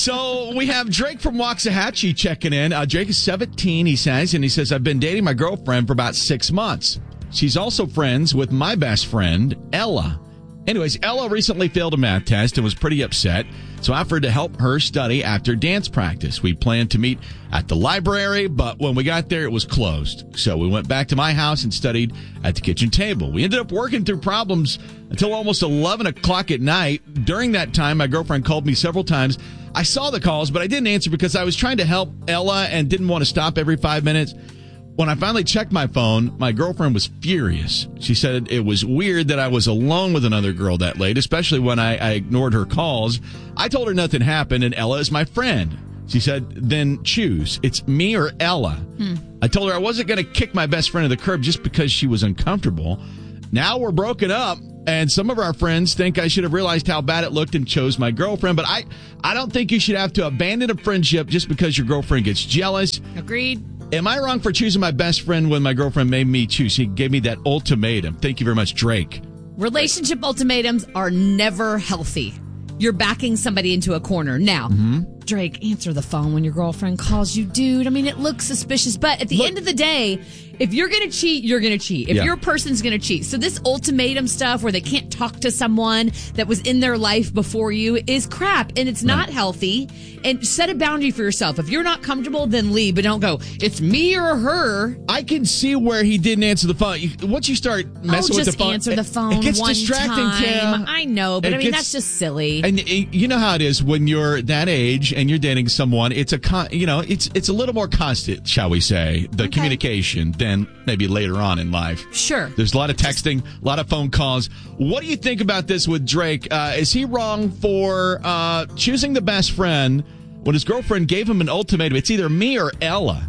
So we have Drake from Waxahachie checking in. Drake is 17, he says, and he says, I've been dating my girlfriend for about 6 months. She's also friends with my best friend, Ella. Anyways, Ella recently failed a math test and was pretty upset, so I offered to help her study after dance practice. We planned to meet at the library, but when we got there, it was closed. So we went back to my house and studied at the kitchen table. We ended up working through problems until almost 11 o'clock at night. During that time, my girlfriend called me several times. I saw the calls, but I didn't answer because I was trying to help Ella and didn't want to stop every 5 minutes. When I finally checked my phone, my girlfriend was furious. She said it was weird that I was alone with another girl that late, especially when I ignored her calls. I told her nothing happened, and Ella is my friend. She said, then choose. It's me or Ella. I told her I wasn't going to kick my best friend to the curb just because she was uncomfortable. Now we're broken up, and some of our friends think I should have realized how bad it looked and chose my girlfriend. But I don't think you should have to abandon a friendship just because your girlfriend gets jealous. Agreed. Am I wrong for choosing my best friend when my girlfriend made me choose? She gave me that ultimatum. Thank you very much, Drake. Relationship ultimatums are never healthy. You're backing somebody into a corner. Now, Drake, answer the phone when your girlfriend calls you, dude. I mean, it looks suspicious, but at the end of the day, if you're going to cheat, you're going to cheat. If your person's going to cheat. So this ultimatum stuff where they can't talk to someone that was in their life before you is crap, and it's not healthy. And set a boundary for yourself. If you're not comfortable, then leave, but don't go, it's me or her. I can see where he didn't answer the phone. Once you start messing with the phone, just answer the phone it gets one distracting, time. Kim. I know, but that's just silly. And you know how it is when you're that age and you're dating someone. It's it's a little more constant, shall we say, the communication than maybe later on in life. Sure. There's a lot of texting, a lot of phone calls. What do you think about this with Drake? Is he wrong for choosing the best friend when his girlfriend gave him an ultimatum? It's either me or Ella.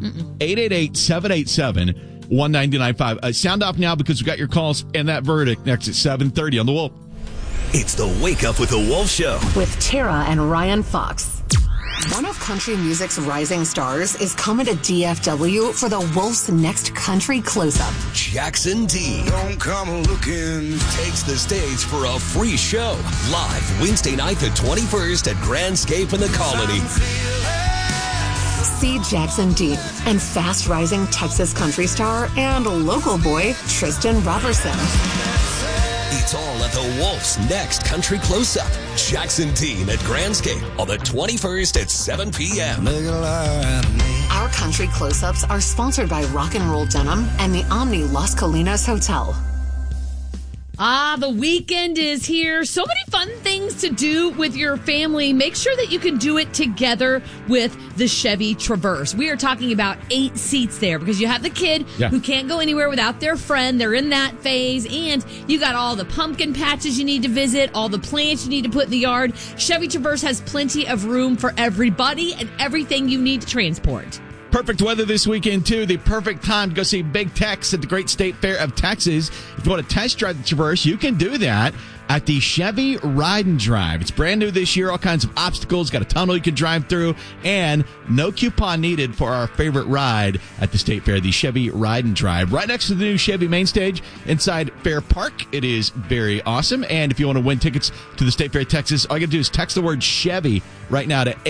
888-787-1995. Sound off now because we got your calls and that verdict next at 7:30 on The Wolf. It's the Wake Up with the Wolf Show. With Tara and Ryan Fox. One of country music's rising stars is coming to DFW for the Wolf's next country close-up. Jackson D. Don't come looking. Takes the stage for a free show. Live Wednesday night the 21st at Grandscape in the Colony. See Jackson D and fast-rising Texas country star and local boy Tristan Robertson. It's all at the Wolf's next country close-up. Jackson Dean at Grandscape on the 21st at 7 p.m. Our country close-ups are sponsored by Rock and Roll Denim and the Omni Las Colinas Hotel. The weekend is here. So many fun things to do with your family. Make sure that you can do it together with the Chevy Traverse. We are talking about 8 seats there because you have the kid who can't go anywhere without their friend. They're in that phase. And you got all the pumpkin patches you need to visit, all the plants you need to put in the yard. Chevy Traverse has plenty of room for everybody and everything you need to transport. Perfect weather this weekend, too. The perfect time to go see Big Tex at the Great State Fair of Texas. If you want to test drive the Traverse, you can do that at the Chevy Ride and Drive. It's brand new this year. All kinds of obstacles. Got a tunnel you can drive through. And no coupon needed for our favorite ride at the State Fair, the Chevy Ride and Drive. Right next to the new Chevy main stage inside Fair Park. It is very awesome. And if you want to win tickets to the State Fair of Texas, all you got to do is text the word Chevy right now to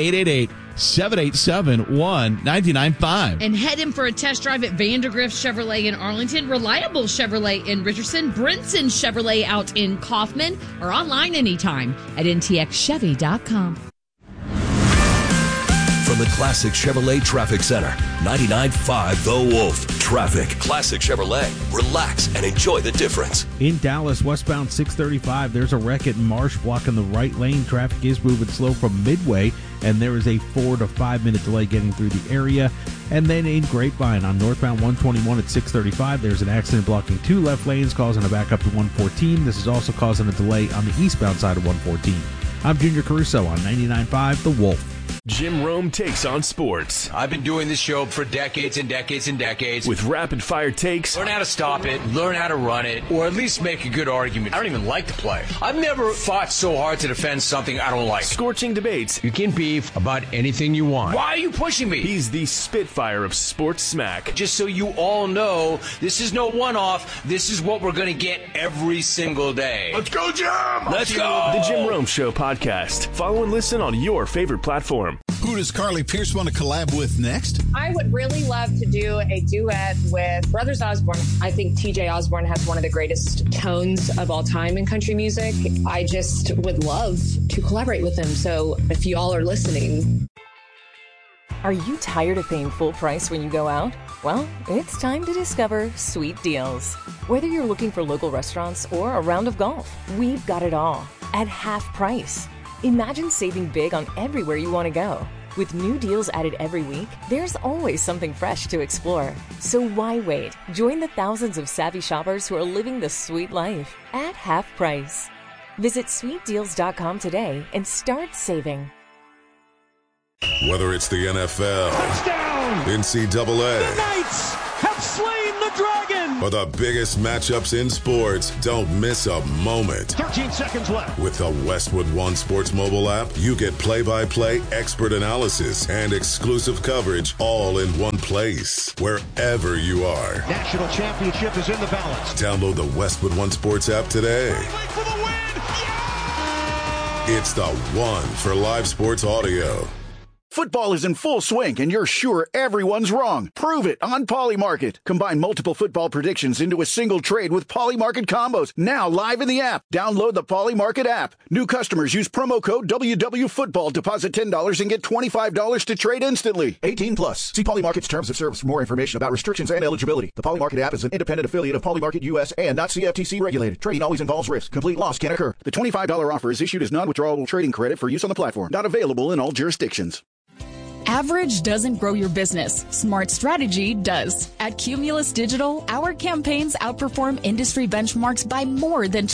888-787-1995. And head in for a test drive at Vandergrift Chevrolet in Arlington, Reliable Chevrolet in Richardson, Brinson Chevrolet out in Kaufman, or online anytime at ntxchevy.com. From the Classic Chevrolet Traffic Center, 99.5 The Wolf. Traffic. Classic Chevrolet. Relax and enjoy the difference. In Dallas, westbound 635, there's a wreck at Marsh blocking the right lane. Traffic is moving slow from Midway, and there is a 4 to 5 minute delay getting through the area. And then in Grapevine on northbound 121 at 635, there's an accident blocking 2 left lanes, causing a backup to 114. This is also causing a delay on the eastbound side of 114. I'm Junior Caruso on 99.5 The Wolf. Jim Rome takes on sports. I've been doing this show for decades and decades and decades. With rapid-fire takes. Learn how to stop it, learn how to run it, or at least make a good argument. I don't even like to play. I've never fought so hard to defend something I don't like. Scorching debates. You can beef about anything you want. Why are you pushing me? He's the Spitfire of sports smack. Just so you all know, this is no one-off. This is what we're going to get every single day. Let's go, Jim! Let's go! The Jim Rome Show podcast. Follow and listen on your favorite platform. Who does Carly Pierce want to collab with next? I would really love to do a duet with Brothers Osborne. I think TJ Osborne has one of the greatest tones of all time in country music. I just would love to collaborate with him. So if you all are listening. Are you tired of paying full price when you go out? Well, it's time to discover Sweet Deals. Whether you're looking for local restaurants or a round of golf, we've got it all at half price. Imagine saving big on everywhere you want to go. With new deals added every week, there's always something fresh to explore. So why wait? Join the thousands of savvy shoppers who are living the sweet life at half price. Visit sweetdeals.com today and start saving. Whether it's the NFL, touchdown, NCAA, the Knights have slain the dragon, or the biggest matchups in sports, don't miss a moment. 13 seconds left. With the Westwood One Sports mobile app, you get play-by-play expert analysis and exclusive coverage all in one place, wherever you are. National championship is in the balance. Download the Westwood One Sports app today. For the win. Yeah! It's the one for live sports audio. Football is in full swing, and you're sure everyone's wrong. Prove it on Polymarket. Combine multiple football predictions into a single trade with Polymarket combos. Now live in the app. Download the Polymarket app. New customers use promo code WWFootball. Deposit $10 and get $25 to trade instantly. 18 plus. See Polymarket's terms of service for more information about restrictions and eligibility. The Polymarket app is an independent affiliate of Polymarket US and not CFTC regulated. Trading always involves risk. Complete loss can occur. The $25 offer is issued as non-withdrawable trading credit for use on the platform. Not available in all jurisdictions. Average doesn't grow your business. Smart strategy does. At Cumulus Digital, our campaigns outperform industry benchmarks by more than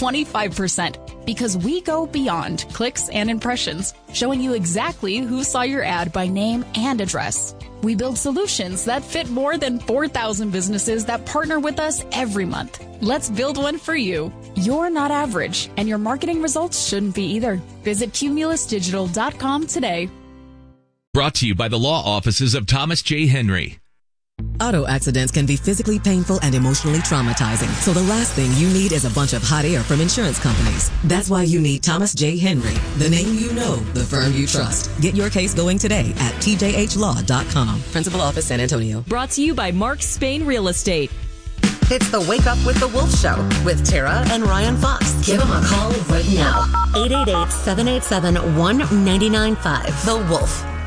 25% because we go beyond clicks and impressions, showing you exactly who saw your ad by name and address. We build solutions that fit more than 4,000 businesses that partner with us every month. Let's build one for you. You're not average, and your marketing results shouldn't be either. Visit cumulusdigital.com today. Brought to you by the law offices of Thomas J. Henry. Auto accidents can be physically painful and emotionally traumatizing. So the last thing you need is a bunch of hot air from insurance companies. That's why you need Thomas J. Henry, the name you know, the firm you trust. Get your case going today at tjhlaw.com. Principal Office, San Antonio. Brought to you by Mark Spain Real Estate. It's the Wake Up with the Wolf Show with Tara and Ryan Fox. Give them a call right now. 888-787-1995. The Wolf.